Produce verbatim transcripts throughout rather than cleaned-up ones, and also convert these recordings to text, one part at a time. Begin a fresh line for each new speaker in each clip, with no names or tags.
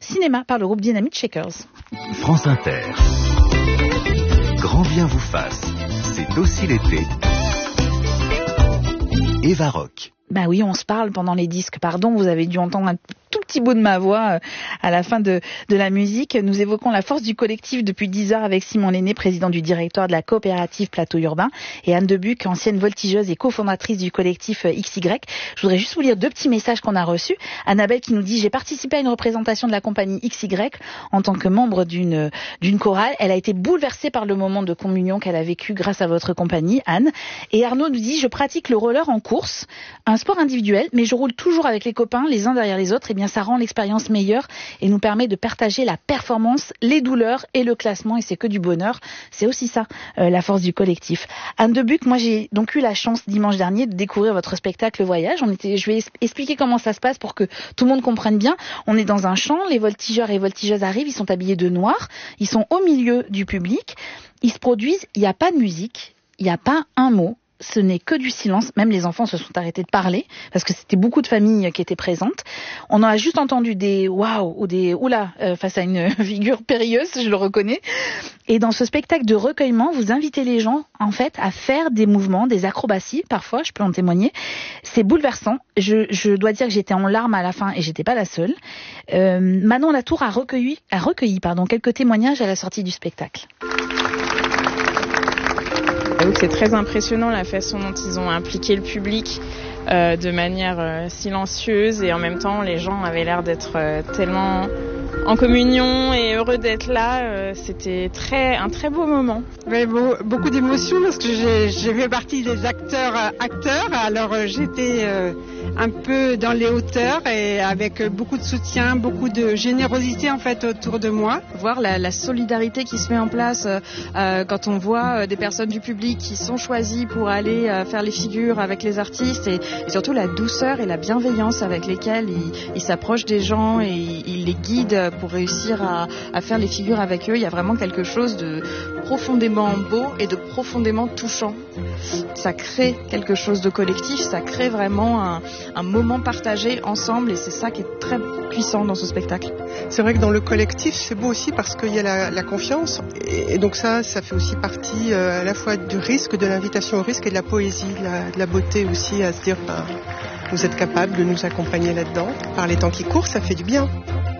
cinéma par le groupe Dynamite Shakers.
France Inter. Grand bien vous fasse. C'est aussi l'été. Eva Rock.
Bah oui, on se parle pendant les disques, pardon, vous avez dû entendre un tout petit bout de ma voix à la fin de, de la musique. Nous évoquons la force du collectif depuis dix heures avec Simon Lenné, président du directoire de la coopérative Plateau Urbain, et Anne Debuc, ancienne voltigeuse et cofondatrice du collectif X Y. Je voudrais juste vous lire deux petits messages qu'on a reçus. Annabelle qui nous dit « J'ai participé à une représentation de la compagnie X Y en tant que membre d'une, d'une chorale. Elle a été bouleversée par le moment de communion qu'elle a vécu grâce à votre compagnie, Anne. » Et Arnaud nous dit « Je pratique le roller en course, un sport individuel, mais je roule toujours avec les copains, les uns derrière les autres. Et bien, ça rend l'expérience meilleure et nous permet de partager la performance, les douleurs et le classement. Et c'est que du bonheur. C'est aussi ça, euh, la force du collectif. » Anne Debuc, moi, j'ai donc eu la chance dimanche dernier de découvrir votre spectacle Voyage. On était, je vais expliquer comment ça se passe pour que tout le monde comprenne bien. On est dans un champ, les voltigeurs et voltigeuses arrivent, ils sont habillés de noir, ils sont au milieu du public, ils se produisent, il n'y a pas de musique, il n'y a pas un mot. Ce n'est que du silence, même les enfants se sont arrêtés de parler, parce que c'était beaucoup de familles qui étaient présentes. On a juste entendu des waouh ou des oula euh, face à une figure périlleuse, je le reconnais. Et dans ce spectacle de recueillement, vous invitez les gens, en fait, à faire des mouvements, des acrobaties, parfois, je peux en témoigner. C'est bouleversant. Je, je dois dire que j'étais en larmes à la fin, et j'étais pas la seule. Euh, Manon Latour a recueilli, a recueilli pardon, quelques témoignages à la sortie du spectacle.
C'est très impressionnant la façon dont ils ont impliqué le public euh, de manière euh, silencieuse et en même temps les gens avaient l'air d'être euh, tellement en communion et heureux d'être là. Euh, c'était très, un très beau moment.
Oui, beau, beaucoup d'émotions parce que j'ai, j'ai fait partie des acteurs acteurs. Alors euh, j'étais euh, un peu dans les hauteurs et avec beaucoup de soutien, beaucoup de générosité en fait autour de moi.
Voir la, la solidarité qui se met en place euh, quand on voit euh, des personnes du public qui sont choisies pour aller euh, faire les figures avec les artistes et, et surtout la douceur et la bienveillance avec lesquelles ils, ils s'approchent des gens et ils, ils les guident pour réussir à, à faire les figures avec eux. Il y a vraiment quelque chose de profondément beau et de profondément touchant. Ça crée quelque chose de collectif, ça crée vraiment un, un moment partagé ensemble et c'est ça qui est très puissant dans ce spectacle.
C'est vrai que dans le collectif, c'est beau aussi parce qu'il y a la, la confiance et, et donc ça, ça fait aussi partie euh, à la fois du risque, de l'invitation au risque et de la poésie, de la, de la beauté aussi à se dire ben, vous êtes capable de nous accompagner là-dedans. Par les temps qui courent, ça fait du bien.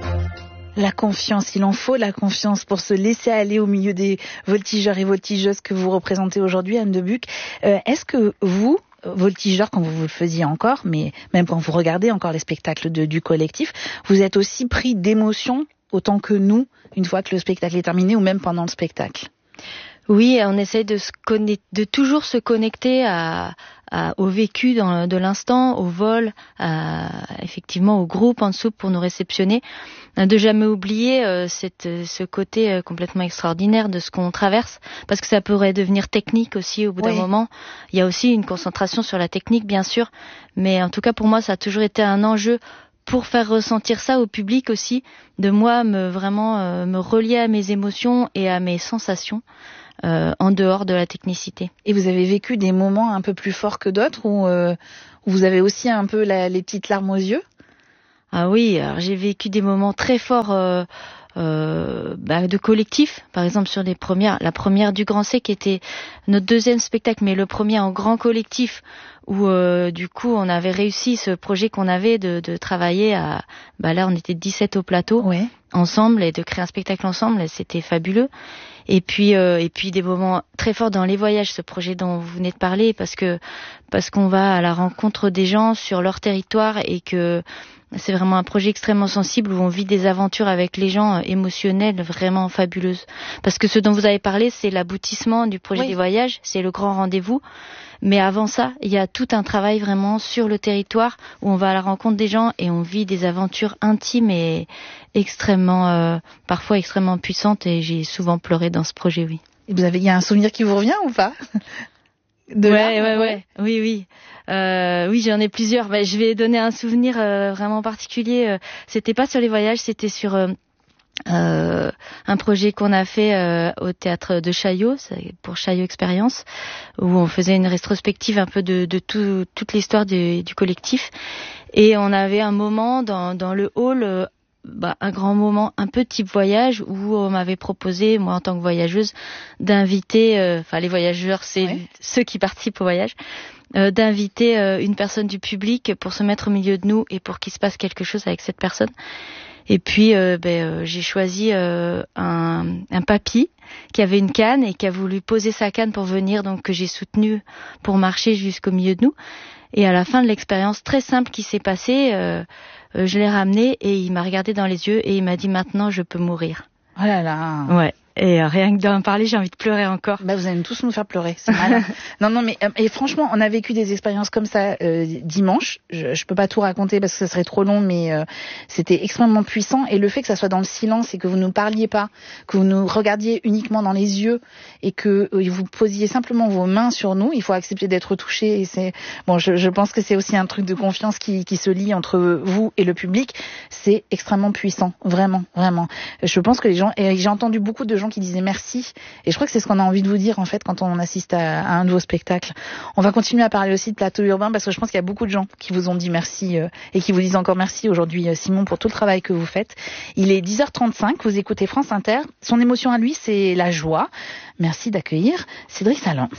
La confiance, il en faut la confiance pour se laisser aller au milieu des voltigeurs et voltigeuses que vous représentez aujourd'hui, Anne Debuc. Euh, est-ce que vous, voltigeurs, quand vous le faisiez encore, mais même quand vous regardez encore les spectacles de, du collectif, vous êtes aussi pris d'émotion autant que nous, une fois que le spectacle est terminé ou même pendant le spectacle?
Oui, on essaie de, se connecter, de toujours se connecter à, à, au vécu dans, de l'instant, au vol, à, effectivement au groupe en dessous pour nous réceptionner, de jamais oublier euh, cette, ce côté euh, complètement extraordinaire de ce qu'on traverse, parce que ça pourrait devenir technique aussi au bout oui. d'un moment. Il y a aussi une concentration sur la technique, bien sûr, mais en tout cas pour moi ça a toujours été un enjeu pour faire ressentir ça au public aussi, de moi me vraiment euh, me relier à mes émotions et à mes sensations. Euh, en dehors de la technicité.
Et vous avez vécu des moments un peu plus forts que d'autres où, euh, où vous avez aussi un peu la, les petites larmes aux yeux?
Ah oui, alors j'ai vécu des moments très forts euh, euh, bah, de collectif. Par exemple sur les premières, la première du Grand C qui était notre deuxième spectacle, mais le premier en grand collectif où euh, du coup on avait réussi ce projet qu'on avait de, de travailler à, bah là on était dix-sept au plateau
ouais.
ensemble et de créer un spectacle ensemble, et c'était fabuleux. Et puis euh, et puis des moments très forts dans les voyages, ce projet dont vous venez de parler, parce que parce qu'on va à la rencontre des gens sur leur territoire et que c'est vraiment un projet extrêmement sensible où on vit des aventures avec les gens émotionnelles vraiment fabuleuses. Parce que ce dont vous avez parlé, c'est l'aboutissement du projet oui. des voyages, c'est le grand rendez-vous. Mais avant ça, il y a tout un travail vraiment sur le territoire où on va à la rencontre des gens et on vit des aventures intimes et extrêmement, euh, parfois extrêmement puissantes. Et j'ai souvent pleuré dans ce projet, oui.
Et vous avez, il y a un souvenir qui vous revient ou pas?
De ouais, là, ouais, ouais, oui, oui. Euh, oui, j'en ai plusieurs. Bah, je vais donner un souvenir euh, vraiment particulier. C'était pas sur les voyages, c'était sur euh, euh, un projet qu'on a fait euh, au théâtre de Chaillot, pour Chaillot Expérience, où on faisait une rétrospective un peu de, de tout, toute l'histoire du, du collectif. Et on avait un moment dans, dans le hall euh, bah, un grand moment un peu type voyage où on m'avait proposé, moi en tant que voyageuse, d'inviter, euh, enfin les voyageurs, c'est ouais. ceux qui participent au voyage, euh, d'inviter euh, une personne du public pour se mettre au milieu de nous et pour qu'il se passe quelque chose avec cette personne. Et puis euh, ben, euh, j'ai choisi euh, un, un papy qui avait une canne et qui a voulu poser sa canne pour venir, donc que j'ai soutenu pour marcher jusqu'au milieu de nous. Et à la fin de l'expérience très simple qui s'est passée, euh, euh, je l'ai ramené et il m'a regardé dans les yeux et il m'a dit maintenant je peux mourir.
Oh là là.
Ouais. Et euh, rien que d'en parler, j'ai envie de pleurer encore.
Bah vous allez tous nous faire pleurer, c'est malin. non non mais euh, et franchement, on a vécu des expériences comme ça euh, dimanche. Je, je peux pas tout raconter parce que ça serait trop long, mais euh, c'était extrêmement puissant. Et le fait que ça soit dans le silence et que vous ne parliez pas, que vous nous regardiez uniquement dans les yeux et que euh, vous posiez simplement vos mains sur nous, il faut accepter d'être touché. Et c'est bon, je, je pense que c'est aussi un truc de confiance qui, qui se lie entre vous et le public. C'est extrêmement puissant, vraiment, vraiment. Je pense que les gens, et j'ai entendu beaucoup de gens qui disaient merci, et je crois que c'est ce qu'on a envie de vous dire en fait quand on assiste à, à un de vos spectacles. On va continuer à parler aussi de plateau urbain parce que je pense qu'il y a beaucoup de gens qui vous ont dit merci euh, et qui vous disent encore merci aujourd'hui, euh, Simon, pour tout le travail que vous faites. Il est dix heures trente-cinq, vous écoutez France Inter. Son émotion à lui, c'est la joie. Merci d'accueillir Cédric Salan.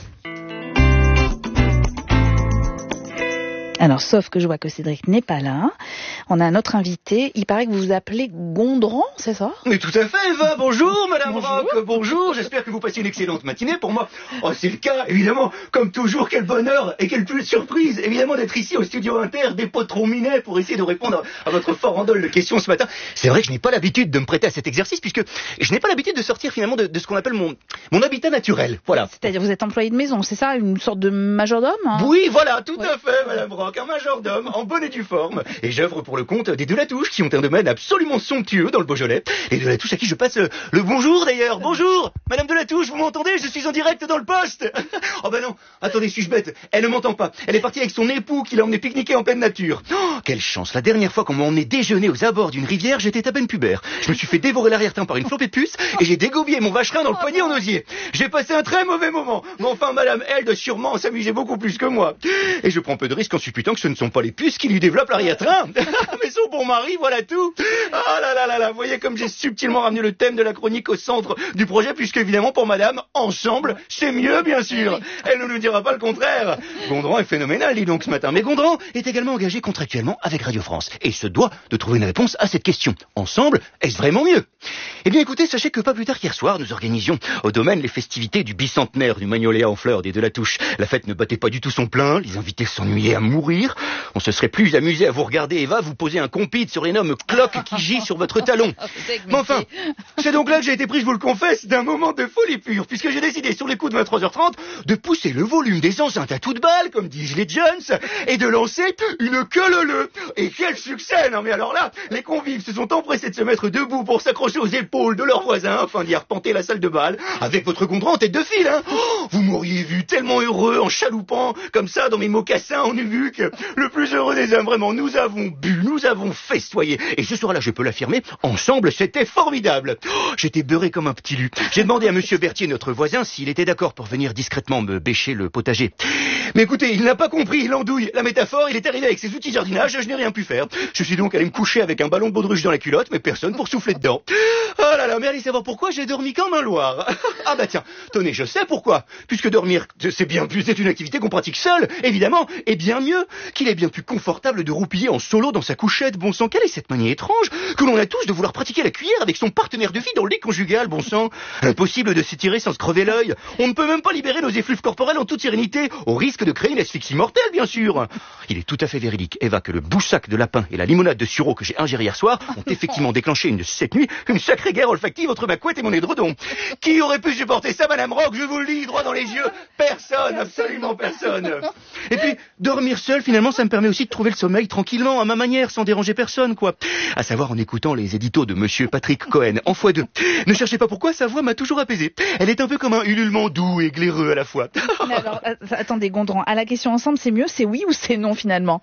Alors, sauf que je vois que Cédric n'est pas là. On a un autre invité. Il paraît que vous vous appelez Gondran, c'est ça?
Oui, tout à fait, Eva. Bonjour, Madame bonjour. Rock. Bonjour. J'espère que vous passez une excellente matinée. Pour moi, oh, c'est le cas, évidemment. Comme toujours, quel bonheur et quelle surprise, évidemment, d'être ici au Studio Inter des Potrons Minet pour essayer de répondre à votre farandole de questions ce matin. C'est vrai que je n'ai pas l'habitude de me prêter à cet exercice puisque je n'ai pas l'habitude de sortir finalement de, de ce qu'on appelle mon, mon habitat naturel. Voilà.
C'est-à-dire, vous êtes employé de maison, c'est ça? Une sorte de majordome, hein?
Oui, voilà, tout
ouais.
à fait, Madame Rock. Un majordome en bonne et due forme. Et j'œuvre pour le compte des Delatouche qui ont un domaine absolument somptueux dans le Beaujolais. Et Delatouche à qui je passe le, le bonjour d'ailleurs. Bonjour, Madame Delatouche, vous m'entendez? Je suis en direct dans le poste. Oh ben non, attendez, suis-je bête? Elle ne m'entend pas. Elle est partie avec son époux qui l'a emmené pique-niquer en pleine nature. Oh, quelle chance. La dernière fois qu'on m'a emmené déjeuner aux abords d'une rivière, j'étais à peine pubère. Je me suis fait dévorer l'arrière-train par une flopée de puces et j'ai dégobillé mon vacherin dans le poignet en osier. J'ai passé un très mauvais moment. Mais enfin, Madame, elle doit sûrement s'amuser beaucoup plus que moi. Et je prends peu de risques en supputant que ce ne sont pas les puces qui lui développent l'arrière-train. Mais son bon mari, voilà tout. Ah là là là là, vous voyez comme j'ai subtilement ramené le thème de la chronique au centre du projet, puisque évidemment pour Madame, ensemble, c'est mieux bien sûr. Elle ne nous dira pas le contraire. Gondran est phénoménal, dis donc ce matin. Mais Gondran est également engagé contractuellement avec Radio France et se doit de trouver une réponse à cette question. Ensemble, est-ce vraiment mieux? Eh bien écoutez, sachez que pas plus tard qu'hier soir, nous organisions au domaine les festivités du bicentenaire du magnolia en fleurs des Delatouche. La fête ne battait pas du tout son plein, les invités s'ennuyaient à mourir. On se serait plus amusé à vous regarder, Eva, vous poser un compite sur l'énorme cloque qui gît sur votre talon. Mais enfin, c'est donc là que j'ai été pris, je vous le confesse, d'un moment de folie pure, puisque j'ai décidé sur les coups de vingt-trois heures trente de pousser le volume des enceintes à toute balle, comme disent les Jones, et de lancer une queue-leu-leu. Et quel succès! Non mais alors là, les convives se sont empressés de se mettre debout pour s'accrocher aux épaules de leurs voisins afin d'y arpenter la salle de bal, avec votre Gondran en tête de file, hein. Oh, vous m'auriez vu tellement heureux en chaloupant, comme ça, dans mes mocassins en nubuck. Le plus heureux des hommes, vraiment, nous avons bu, nous avons festoyé. Et ce soir-là, je peux l'affirmer, ensemble, c'était formidable. Oh, j'étais beurré comme un petit lu. J'ai demandé à monsieur Berthier, notre voisin, s'il était d'accord pour venir discrètement me bêcher le potager. Mais écoutez, il n'a pas compris l'andouille, la métaphore, il est arrivé avec ses outils de jardinage, je n'ai rien pu faire. Je suis donc allé me coucher avec un ballon de baudruche dans la culotte, mais personne pour souffler dedans. Oh là là, mais allez savoir pourquoi j'ai dormi comme un loir. Ah bah tiens, tenez, je sais pourquoi. Puisque dormir, c'est bien plus, c'est une activité qu'on pratique seul, évidemment, et bien mieux, qu'il est bien plus confortable de roupiller en solo dans sa couchette. Bon sang, quelle est cette manie étrange que l'on a tous de vouloir pratiquer la cuillère avec son partenaire de vie dans le lit conjugal, bon sang. Impossible de s'étirer sans se crever l'œil. On ne peut même pas libérer nos effluves corporels en toute sérénité, au risque de créer une asphyxie mortelle, bien sûr. Il est tout à fait véridique, Eva, que le boussac de lapin et la limonade de sureau que j'ai ingéré hier soir ont effectivement déclenché une, cette nuit une sacrée guerre olfactive entre ma couette et mon édredon. Qui aurait pu supporter ça, Madame Rock? Je vous le dis, droit dans les yeux. Personne, absolument personne. Et puis, dormir seul, finalement, ça me permet aussi de trouver le sommeil tranquillement, à ma manière, sans déranger personne, quoi. À savoir en écoutant les éditos de monsieur Patrick Cohen, en fois deux. Ne cherchez pas pourquoi, sa voix m'a toujours apaisé. Elle est un peu comme un ululement doux et glaireux à la fois.
Mais alors, attendez, Gondran, à la question ensemble, c'est mieux, c'est oui ou c'est non, finalement?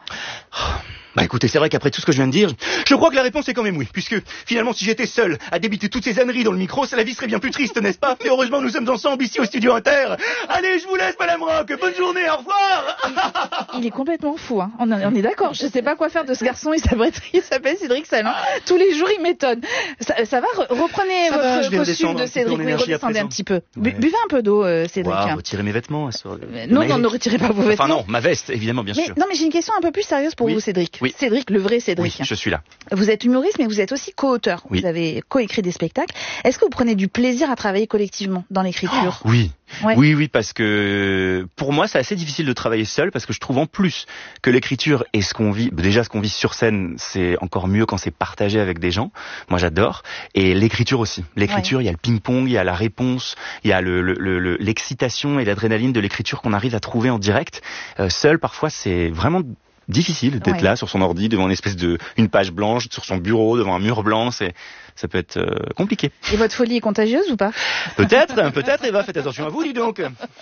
Bah écoutez, c'est vrai qu'après tout ce que je viens de dire, je crois que la réponse est quand même oui, puisque finalement si j'étais seul à débiter toutes ces âneries dans le micro, la vie serait bien plus triste, n'est-ce pas? Mais heureusement nous sommes ensemble ici au Studio Inter. Allez, je vous laisse, Madame Rock, bonne journée, au revoir.
Il est complètement complètement fou. Hein. On, on est d'accord. Je sais pas quoi faire de ce garçon. Il s'appelle, il s'appelle Cédric Salin. Tous les jours, il m'étonne. Ça, ça va. Reprenez
ça va,
votre costume de Cédric. Oui, redescendez un petit peu. Bu-
Ouais.
Buvez un peu d'eau, euh, Cédric.
Wow, retirez mes vêtements. Sur...
Non, non, ne retirez pas vos vêtements.
Enfin non, ma veste, évidemment, bien
mais,
sûr.
Non, mais j'ai une question un peu plus sérieuse pour
oui.
vous, Cédric.
Oui.
Cédric, le vrai Cédric.
Oui, je suis là.
Vous êtes humoriste, mais vous êtes aussi co-auteur.
Oui.
Vous avez co-écrit des spectacles. Est-ce que vous prenez du plaisir à travailler collectivement dans l'écriture?
Oh, oui.
Ouais.
Oui, oui, parce que pour moi, c'est assez difficile de travailler seul, parce que je trouve en plus que l'écriture et ce qu'on vit, déjà ce qu'on vit sur scène, c'est encore mieux quand c'est partagé avec des gens. Moi, j'adore. Et l'écriture aussi. L'écriture, il ouais. y a le ping-pong, il y a la réponse, il y a le, le, le, l'excitation et l'adrénaline de l'écriture qu'on arrive à trouver en direct. Euh, seul, parfois, c'est vraiment difficile d'être ouais. là sur son ordi devant une espèce de une page blanche sur son bureau devant un mur blanc, c'est ça peut être euh, compliqué.
Et votre folie est contagieuse ou pas?
Peut-être, peut-être. Eva, faites attention à vous, dis donc.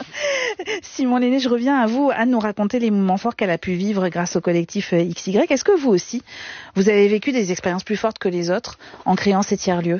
Simon Lenné, je reviens à vous. Anne nous raconter les moments forts qu'elle a pu vivre grâce au collectif X Y. Est-ce que vous aussi, vous avez vécu des expériences plus fortes que les autres en créant ces tiers-lieux?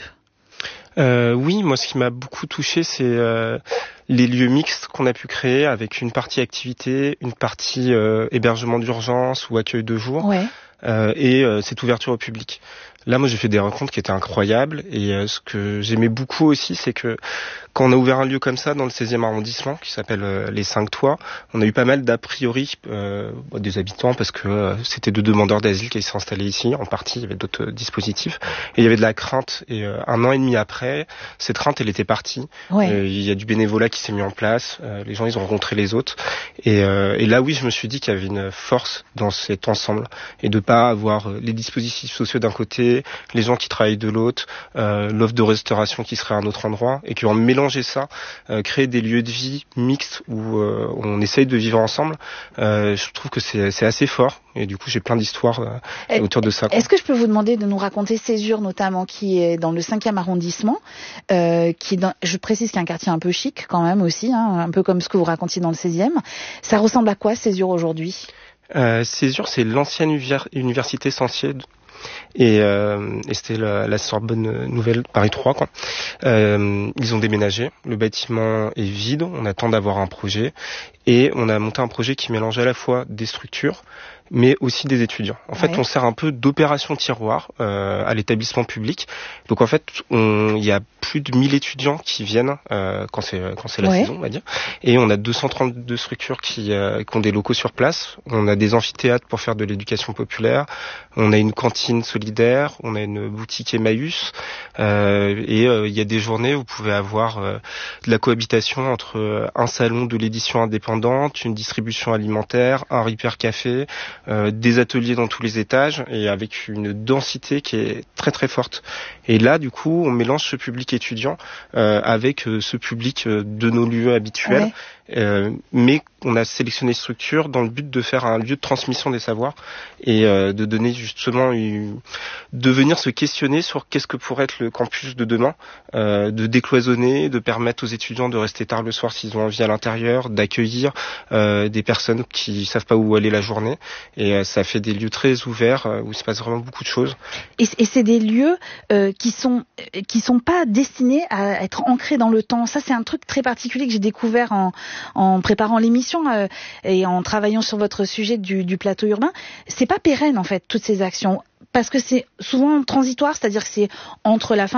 Euh, oui, moi ce qui m'a beaucoup touché, c'est euh, les lieux mixtes qu'on a pu créer avec une partie activité, une partie euh, hébergement d'urgence ou accueil de jour,
ouais.
euh, et euh, cette ouverture au public. Là, moi, j'ai fait des rencontres qui étaient incroyables, et euh, ce que j'aimais beaucoup aussi, c'est que quand on a ouvert un lieu comme ça dans le seizième arrondissement, qui s'appelle euh, les Cinq Toits, on a eu pas mal d'a priori euh, des habitants, parce que euh, c'était deux demandeurs d'asile qui s'est installés ici, en partie, il y avait d'autres euh, dispositifs, et il y avait de la crainte, et euh, un an et demi après, cette crainte, elle était partie.
Ouais.
Euh, il y a du bénévolat qui s'est mis en place, euh, les gens, ils ont rencontré les autres, et, euh, et là, oui, je me suis dit qu'il y avait une force dans cet ensemble, et de pas avoir euh, les dispositifs sociaux d'un côté, les gens qui travaillent de l'autre, euh, l'offre de restauration qui serait à un autre endroit, et qui ont mélangé ça, euh, créer des lieux de vie mixtes où euh, on essaye de vivre ensemble. Euh, je trouve que c'est, c'est assez fort, et du coup j'ai plein d'histoires euh, autour de ça. Quoi.
Est-ce que je peux vous demander de nous raconter Césure notamment, qui est dans le cinquième arrondissement, euh, qui est dans, je précise qu'il y a un quartier un peu chic quand même aussi, hein, un peu comme ce que vous racontiez dans le seizième. Ça ressemble à quoi Césure aujourd'hui?
euh, Césure, c'est l'ancienne univers, université Censier. Et, euh, et c'était la, la Sorbonne Nouvelle Paris trois, quoi. Euh, ils ont déménagé, le bâtiment est vide, on attend d'avoir un projet, et on a monté un projet qui mélange à la fois des structures, mais aussi des étudiants. En fait, ouais. on sert un peu d'opération tiroir euh, à l'établissement public. Donc en fait, on, il y a plus de mille étudiants qui viennent euh, quand c'est quand c'est la ouais. saison, on va dire. Et on a deux cent trente-deux structures qui, euh, qui ont des locaux sur place. On a des amphithéâtres pour faire de l'éducation populaire. On a une cantine solidaire. On a une boutique Emmaüs. Euh, et euh, il y a des journées où vous pouvez avoir euh, de la cohabitation entre euh, un salon de l'édition indépendante, une distribution alimentaire, un repair café. Euh, des ateliers dans tous les étages et avec une densité qui est très très forte. Et là, du coup, on mélange ce public étudiant euh, avec euh, ce public euh, de nos lieux habituels. Ouais. Euh, mais on a sélectionné une structure dans le but de faire un lieu de transmission des savoirs et euh, de donner justement une... de venir se questionner sur qu'est-ce que pourrait être le campus de demain, euh, de décloisonner, de permettre aux étudiants de rester tard le soir s'ils ont envie à l'intérieur, d'accueillir euh, des personnes qui savent pas où aller la journée, et euh, ça fait des lieux très ouverts euh, où il se passe vraiment beaucoup de choses.
Et, et c'est des lieux euh, qui sont qui sont pas destinés à être ancrés dans le temps. Ça, c'est un truc très particulier que j'ai découvert en en préparant l'émission euh, et en travaillant sur votre sujet du, du plateau urbain. C'est pas pérenne en fait toutes ces actions, parce que c'est souvent transitoire, c'est-à-dire que c'est entre la fin